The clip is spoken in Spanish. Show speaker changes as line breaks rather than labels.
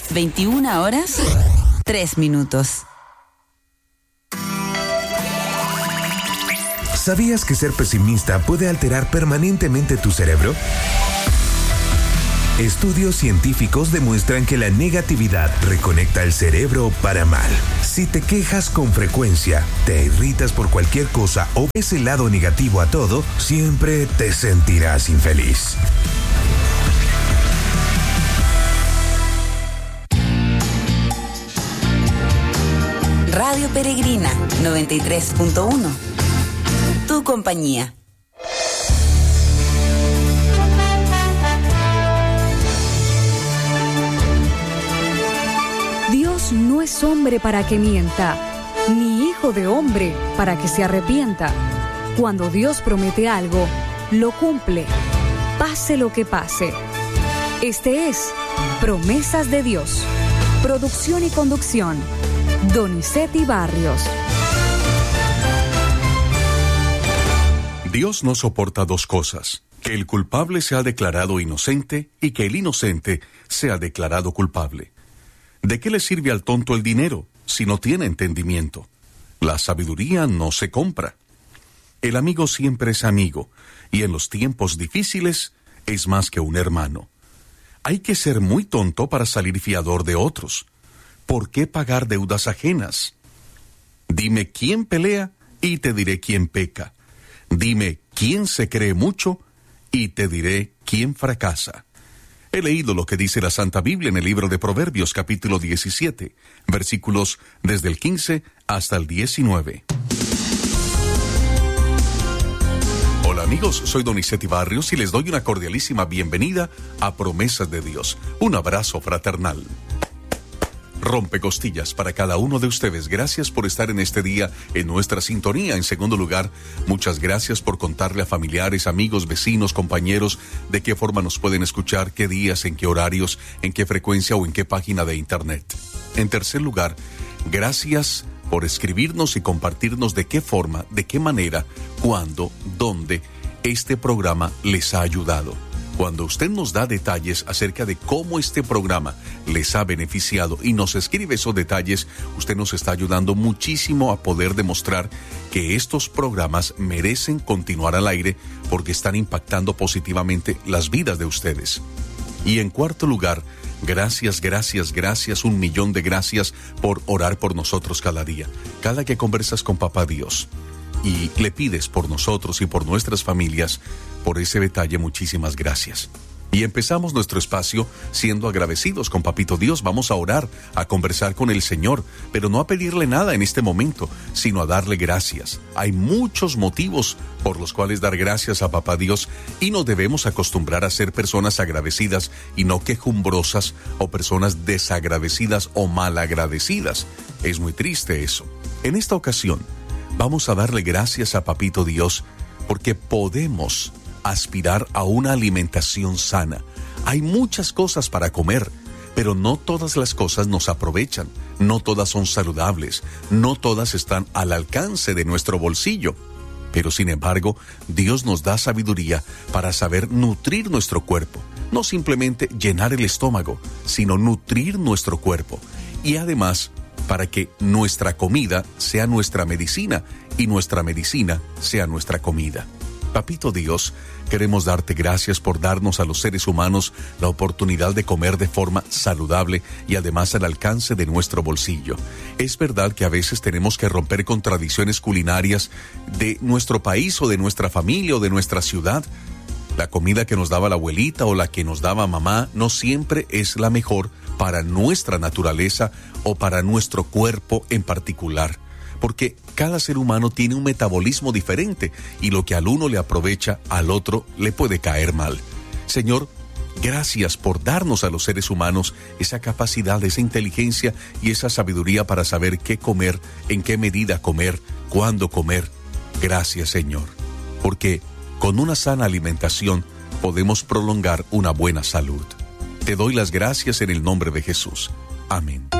21 horas, 3 minutos.
¿Sabías que ser pesimista puede alterar permanentemente tu cerebro? Estudios científicos demuestran que la negatividad reconecta el cerebro para mal. Si te quejas con frecuencia, te irritas por cualquier cosa o ves el lado negativo a todo, siempre te sentirás infeliz.
Radio Peregrina 93.1. Tu compañía.
Dios no es hombre para que mienta, ni hijo de hombre para que se arrepienta. Cuando Dios promete algo, lo cumple, pase lo que pase. Este es Promesas de Dios. Producción y conducción, Donizetti Barrios.
Dios no soporta dos cosas: que el culpable sea declarado inocente y que el inocente sea declarado culpable. ¿De qué le sirve al tonto el dinero si no tiene entendimiento? La sabiduría no se compra. El amigo siempre es amigo, y en los tiempos difíciles es más que un hermano. Hay que ser muy tonto para salir fiador de otros. ¿Por qué pagar deudas ajenas? Dime quién pelea y te diré quién peca. Dime quién se cree mucho y te diré quién fracasa. He leído lo que dice la Santa Biblia en el libro de Proverbios, capítulo 17, versículos desde el 15 hasta el 19. Hola amigos, soy Donizetti Barrios y les doy una cordialísima bienvenida a Promesas de Dios. Un abrazo fraternal. Rompecostillas para cada uno de ustedes. Gracias por estar en este día en nuestra sintonía. En segundo lugar, muchas gracias por contarle a familiares, amigos, vecinos, compañeros de qué forma nos pueden escuchar, qué días, en qué horarios, en qué frecuencia o en qué página de internet. En tercer lugar, gracias por escribirnos y compartirnos de qué forma, de qué manera, cuándo, dónde este programa les ha ayudado. Cuando usted nos da detalles acerca de cómo este programa les ha beneficiado y nos escribe esos detalles, usted nos está ayudando muchísimo a poder demostrar que estos programas merecen continuar al aire porque están impactando positivamente las vidas de ustedes. Y en cuarto lugar, gracias, un millón de gracias por orar por nosotros cada día. Cada que conversas con Papá Dios y le pides por nosotros y por nuestras familias, por ese detalle, muchísimas gracias. Y empezamos nuestro espacio siendo agradecidos con Papito Dios. Vamos a orar, a conversar con el Señor, pero no a pedirle nada en este momento, sino a darle gracias. Hay muchos motivos por los cuales dar gracias a Papá Dios y nos debemos acostumbrar a ser personas agradecidas y no quejumbrosas o personas desagradecidas o malagradecidas. Es muy triste eso. En esta ocasión, vamos a darle gracias a Papito Dios porque podemos aspirar a una alimentación sana. Hay muchas cosas para comer, pero no todas las cosas nos aprovechan, no todas son saludables, no todas están al alcance de nuestro bolsillo. Pero sin embargo, Dios nos da sabiduría para saber nutrir nuestro cuerpo, no simplemente llenar el estómago, sino nutrir nuestro cuerpo. Y además, para que nuestra comida sea nuestra medicina y nuestra medicina sea nuestra comida. Papito Dios, queremos darte gracias por darnos a los seres humanos la oportunidad de comer de forma saludable y además al alcance de nuestro bolsillo. Es verdad que a veces tenemos que romper con tradiciones culinarias de nuestro país o de nuestra familia o de nuestra ciudad. La comida que nos daba la abuelita o la que nos daba mamá no siempre es la mejor para nuestra naturaleza o para nuestro cuerpo en particular. Porque cada ser humano tiene un metabolismo diferente y lo que al uno le aprovecha, al otro le puede caer mal. Señor, gracias por darnos a los seres humanos esa capacidad, esa inteligencia y esa sabiduría para saber qué comer, en qué medida comer, cuándo comer. Gracias, Señor, porque con una sana alimentación podemos prolongar una buena salud. Te doy las gracias en el nombre de Jesús. Amén.